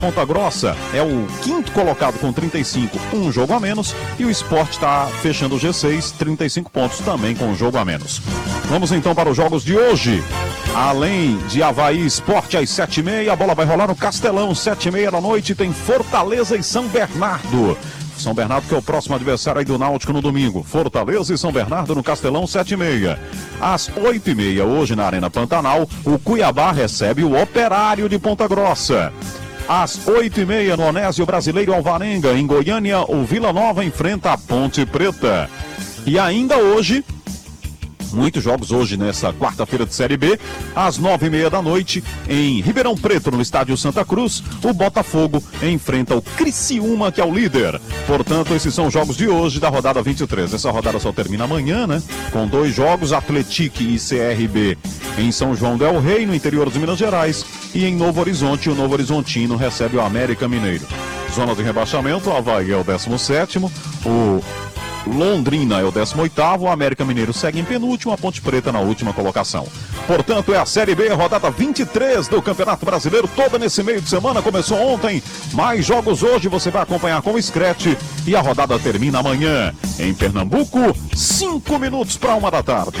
Ponta Grossa é o quinto colocado com 35, um jogo a menos, e o Sport está fechando o G6, 35 pontos também com um jogo a menos. Vamos então para os jogos de hoje. Além de Avaí Sport às 7h30, a bola vai rolar no Castelão, 7h30 da noite, tem Fortaleza e São Bernardo. São Bernardo que é o próximo adversário aí do Náutico no domingo. Fortaleza e São Bernardo no Castelão, 7h30. Às 8h30, hoje na Arena Pantanal, o Cuiabá recebe o Operário de Ponta Grossa. Às 8h30, no Onésio Brasileiro Alvarenga, em Goiânia, o Vila Nova enfrenta a Ponte Preta. E ainda hoje, muitos jogos hoje nessa quarta-feira de Série B, às 9h30 da noite, em Ribeirão Preto, no estádio Santa Cruz, o Botafogo enfrenta o Criciúma, que é o líder. Portanto, esses são os jogos de hoje da rodada 23. Essa rodada só termina amanhã, né? Com 2 jogos, Atlético e CRB em São João del Rei, no interior de Minas Gerais, e em Novo Horizonte, o Novo Horizontino recebe o América Mineiro. Zona de rebaixamento, o Avaí é o 17º, o Londrina é o 18º, o América Mineiro segue em penúltimo, a Ponte Preta na última colocação. Portanto, é a Série B, rodada 23 do Campeonato Brasileiro, toda nesse meio de semana, começou ontem, mais jogos hoje, você vai acompanhar com o Scratch, e a rodada termina amanhã. Em Pernambuco, 5 minutos para 1 da tarde.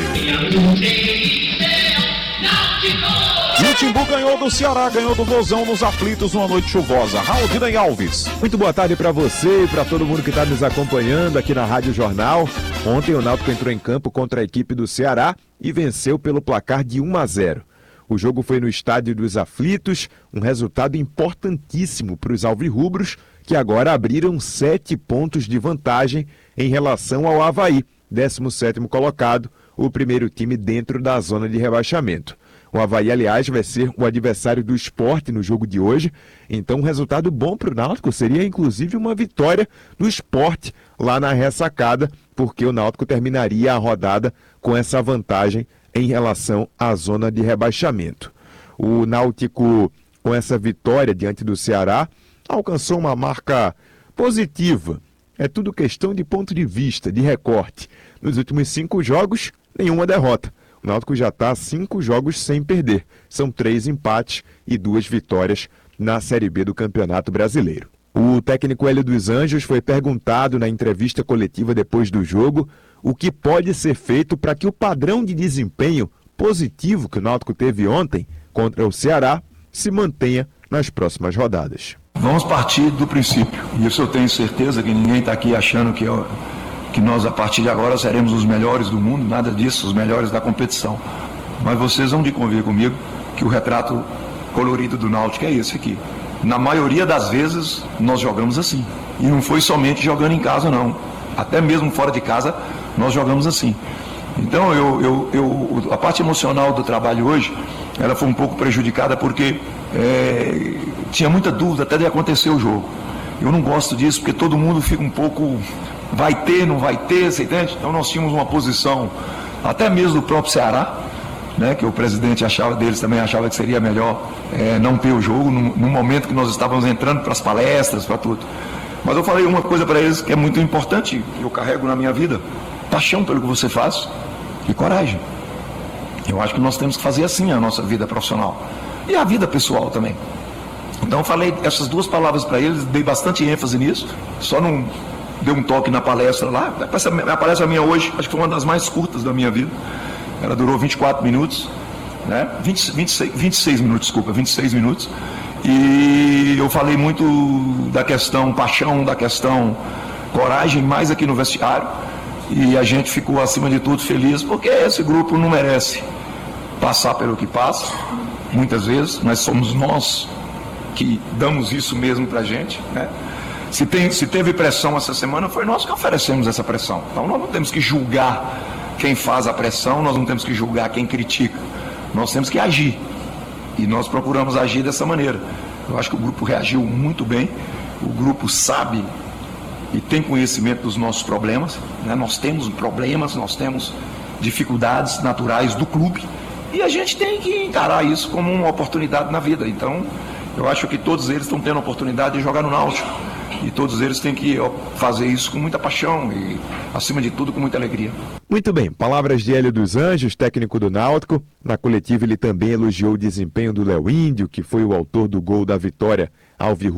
E o Timbu ganhou do Ceará, ganhou do Vozão nos aflitos numa noite chuvosa. Raudinei Alves. Muito boa tarde para você e para todo mundo que está nos acompanhando aqui na Rádio Jornal. Ontem o Náutico entrou em campo contra a equipe do Ceará e venceu pelo placar de 1-0. O jogo foi no Estádio dos Aflitos, um resultado importantíssimo para os alvirrubros, que agora abriram 7 pontos de vantagem em relação ao Avaí, 17º colocado, o primeiro time dentro da zona de rebaixamento. O Avaí, aliás, vai ser o adversário do Sport no jogo de hoje, então um resultado bom para o Náutico seria inclusive uma vitória do Sport lá na ressacada, porque o Náutico terminaria a rodada com essa vantagem em relação à zona de rebaixamento. O Náutico, com essa vitória diante do Ceará, alcançou uma marca positiva. É tudo questão de ponto de vista, de recorte. Nos últimos 5 jogos, nenhuma derrota. O Náutico já está 5 jogos sem perder. São 3 empates e 2 vitórias na Série B do Campeonato Brasileiro. O técnico Hélio dos Anjos foi perguntado na entrevista coletiva depois do jogo o que pode ser feito para que o padrão de desempenho positivo que o Náutico teve ontem contra o Ceará se mantenha nas próximas rodadas. Vamos partir do princípio. E isso eu tenho certeza que ninguém está aqui achando que nós, a partir de agora, seremos os melhores do mundo, nada disso, os melhores da competição. Mas vocês vão de convir comigo que o retrato colorido do Náutico é esse aqui. Na maioria das vezes, nós jogamos assim. E não foi somente jogando em casa, não. Até mesmo fora de casa, nós jogamos assim. Então, a parte emocional do trabalho hoje, ela foi um pouco prejudicada porque tinha muita dúvida até de acontecer o jogo. Eu não gosto disso porque todo mundo fica um pouco... Vai ter, não vai ter, você entende? Então nós tínhamos uma posição, até mesmo do próprio Ceará, né, que o presidente também achava que seria melhor não ter o jogo, no momento que nós estávamos entrando para as palestras, para tudo. Mas eu falei uma coisa para eles que é muito importante, que eu carrego na minha vida: paixão pelo que você faz e coragem. Eu acho que nós temos que fazer assim a nossa vida profissional e a vida pessoal também. Então eu falei essas 2 palavras para eles, dei bastante ênfase nisso, só não... Deu um toque na palestra lá. A palestra minha hoje, acho que foi uma das mais curtas da minha vida. Ela durou 24 minutos, né? 26 minutos, desculpa, 26 minutos. E eu falei muito da questão paixão, da questão coragem, mais aqui no vestiário. E a gente ficou, acima de tudo, feliz, porque esse grupo não merece passar pelo que passa, muitas vezes, mas somos nós que damos isso mesmo pra gente, né? Se teve pressão essa semana, foi nós que oferecemos essa pressão. Então nós não temos que julgar quem faz a pressão, nós não temos que julgar quem critica. Nós temos que agir. E nós procuramos agir dessa maneira. Eu acho que o grupo reagiu muito bem. O grupo sabe e tem conhecimento dos nossos problemas, né? Nós temos problemas, nós temos dificuldades naturais do clube. E a gente tem que encarar isso como uma oportunidade na vida. Então, eu acho que todos eles estão tendo a oportunidade de jogar no Náutico. E todos eles têm que fazer isso com muita paixão e, acima de tudo, com muita alegria. Muito bem, palavras de Hélio dos Anjos, técnico do Náutico. Na coletiva ele também elogiou o desempenho do Léo Índio, que foi o autor do gol da vitória alvirrubra